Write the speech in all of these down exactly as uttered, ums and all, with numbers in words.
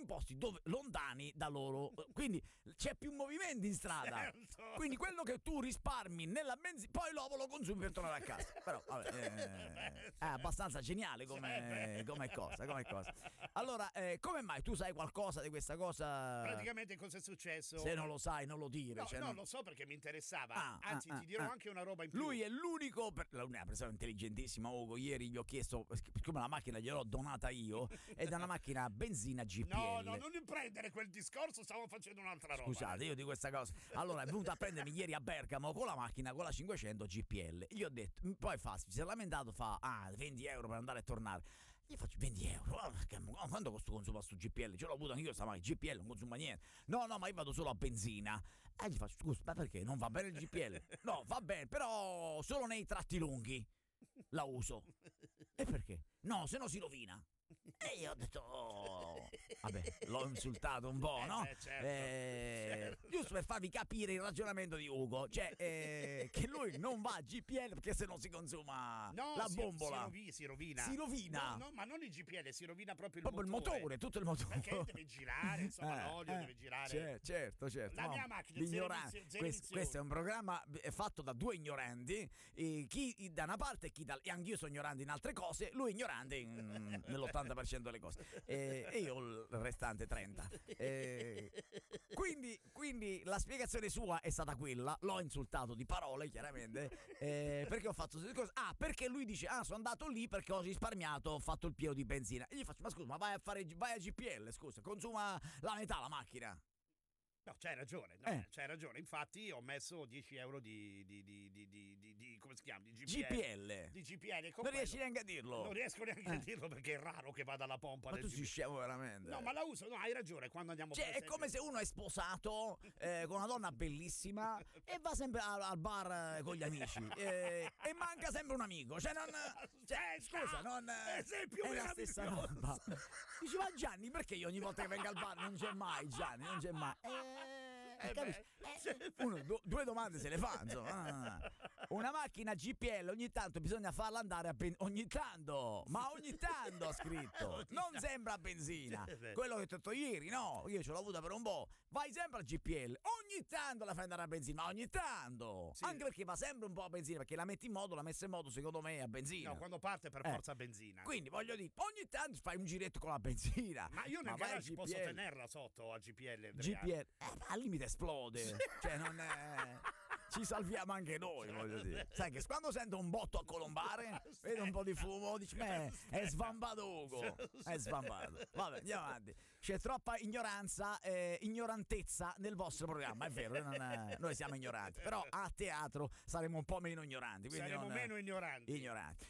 posti dove, lontani da loro, quindi c'è più movimento in strada, certo. Quindi quello che tu risparmi nella benzina poi dopo lo consumi per tornare a casa. Però vabbè, eh, è abbastanza geniale come, come cosa, come cosa. Allora, eh, come mai tu sai qualcosa di questa cosa? Praticamente cosa è successo? Se non lo sai non lo dire. No, cioè no, non... lo so perché mi interessava. Ah, Anzi, ah, ti dirò ah, anche una roba in più. Lui è l'unico, per... è una persona intelligentissima, Ugo. Ieri gli ho chiesto, siccome la macchina gliel'ho donata io, è da una macchina a benzina G P L. No, no, non prendere quel discorso, stavo facendo un'altra roba. Scusate, io di questa cosa. Allora è venuto a prendermi ieri a Bergamo con la macchina, con la cinquecento G P L. Gli ho detto, poi fa, si è lamentato, fa, ah, venti euro per andare e tornare. Gli faccio venti euro, oh, quanto costa consuma sto G P L? Ce l'ho avuto anch'io sta macchina, G P L non consuma niente. No, no, ma io vado solo a benzina. E gli faccio, scusa, ma perché? Non va bene il G P L? No, va bene, però solo nei tratti lunghi la uso. E perché? No, se no si rovina. E io ho detto, oh, vabbè, l'ho insultato un po', no? Eh, certo, eh, certo. Giusto per farvi capire il ragionamento di Ugo, cioè eh, che lui non va a G P L perché se no si consuma no, la si, bombola. Si, rovi, si rovina. Si rovina. No, no, ma non il G P L, si rovina proprio il proprio motore. il motore, tutto il motore. Perché deve girare, insomma, Eh, l'olio eh, deve girare. Certo, certo, certo. La no, mia macchina, l'ignoranza. zero Questo, emissioni. questo è un programma fatto da due ignoranti, eh, chi da una parte e chi da... E anch'io sono ignorante in altre cose, lui è ignorante in, nell'ottanta per cento delle cose. Eh, e io il restante trenta. Eh, quindi, quindi la spiegazione sua è stata quella, l'ho insultato di parole chiaramente, eh, perché ho fatto queste cose. Ah, perché lui dice, ah, sono andato lì perché ho risparmiato, ho fatto il pieno di benzina. E gli faccio, ma scusa, ma vai a fare, vai a G P L, scusa, consuma la metà la macchina. No, c'hai ragione, no, Eh. c'hai ragione. Infatti ho messo dieci euro di, di, di, di, di, di, di come si chiama? Di G P L. G P L. Di G P L. Non riesci neanche a dirlo. Non riesco neanche Eh. a dirlo perché è raro che vada alla pompa. Ma del tu G P L. sei scemo veramente. No, ma la uso, no, hai ragione. Quando andiamo Cioè, per è esempio- come se uno è sposato eh, con una donna bellissima e va sempre al, al bar eh, con gli amici eh, e manca sempre un amico. Cioè, non. Cioè, scusa, non. Eh, sei più è la stessa meraviglioso. roba. Dici, ma Gianni, perché io ogni volta che vengo al bar non c'è mai Gianni? Non c'è mai. Eh, Eh, capisci? beh, Eh, uno, du- due domande se le fa, insomma. Ah. Una macchina G P L ogni tanto bisogna farla andare a benzina. Ogni tanto, ma ogni tanto ha scritto. Ogni Non tanto. sembra a benzina. Eh, beh. Quello che ti ho detto ieri, no, io ce l'ho avuta per un po'. Vai sempre al G P L. Ogni tanto la fai andare a benzina, ma ogni tanto. Sì. Anche perché va sempre un po' a benzina, perché la metti in modo, la messa in modo, secondo me, a benzina. No, quando parte per Eh. forza benzina. Quindi voglio dire, ogni tanto fai un giretto con la benzina. Ma io nel vai garage al posso G P L. tenerla sotto a G P L, Andrea. G P L, eh, ma al limite esplode. Cioè, non è. Ci salviamo anche noi, voglio dire. Sai che quando sento un botto a colombare, vedo un po' di fumo, dici, beh, è svambato Ugo. È svambato. Vabbè, andiamo avanti. C'è troppa ignoranza, eh, ignorantezza nel vostro programma, è vero, non è- noi siamo ignoranti. Però a teatro saremo un po' meno ignoranti. quindi Saremo non- meno ignoranti. Ignoranti.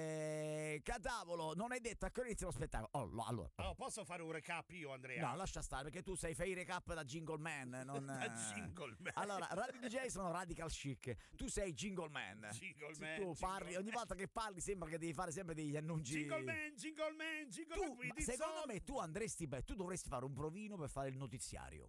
Eh, Catavolo, non hai detto a che ora inizia lo spettacolo. Oh, lo- allora. Oh, posso fare un recap io, Andrea? No, lascia stare perché tu sei fai i recap da Jingle Man. Non, Da eh. Jingle Man. Allora, Radio D J sono radical chic. Tu sei Jingle Man. Jingle Se Man, Tu Jingle parli, ogni Man. volta che parli sembra che devi fare sempre degli annunci. Jingle Man, Jingle Man, Jingle Tu, Man, ma with secondo it me tu andresti, beh, tu dovresti fare un provino per fare il notiziario.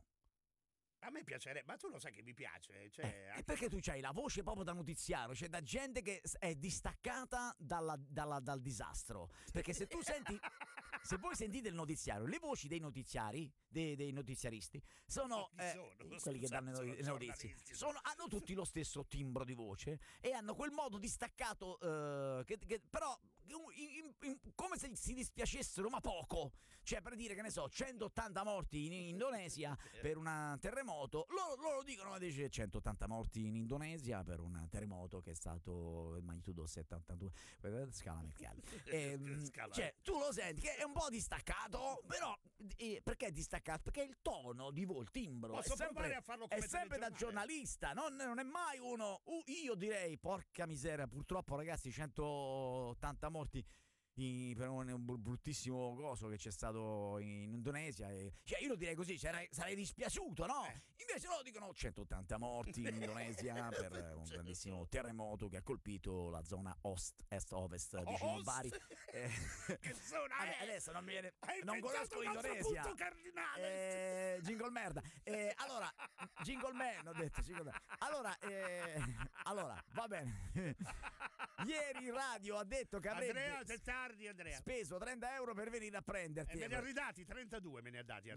A me piacerebbe, ma tu lo sai che mi piace. Cioè, E perché tu c'hai la voce proprio da notiziario, cioè da gente che s- è distaccata dalla- dalla- dal disastro. Perché se tu senti, se voi sentite il notiziario, le voci dei notiziari, dei, dei notiziaristi, sono, Ma chi eh, sono? quelli che Scusa, danno sono le notizie, giornalisti, sono- hanno tutti lo stesso timbro di voce e hanno quel modo distaccato, eh, che, che- però in- in- in- come se si dispiacessero, ma poco. Cioè, per dire che ne so, centottanta morti in Indonesia per un terremoto. Loro, loro dicono, ma dice centottanta morti in Indonesia per un terremoto che è stato magnitudo settantadue scala Mercalli. E, Scala. cioè, tu lo senti che è un po' distaccato, però eh, perché è distaccato? Perché il tono di voce, il timbro Posso è sempre, provare a farlo come è sempre da telegiornale? giornalista, non, non è mai uno. uh, io direi, porca miseria, purtroppo ragazzi, centottanta morti in- per un, un bruttissimo coso che c'è stato in Indonesia. E, cioè, io lo direi così, cioè, sarei dispiaciuto, no? Eh. Invece loro dicono centottanta morti in Indonesia per un grandissimo terremoto che ha colpito la zona ost, est-ovest vicino a Ost? Bari. Eh, Che zona vabbè, è? adesso non mi viene, Hai non inventato conosco un altro l'Indonesia. punto cardinale. Eh, jingle merda. Eh, allora, Jingle Man, ho detto. Jingle Man. Allora, eh, allora, va bene. Ieri in radio ha detto che avrebbe Andrea, sei tardi, Andrea. speso trenta euro per venire a prenderti. E me ne ha ridati trentadue, me ne ha dati.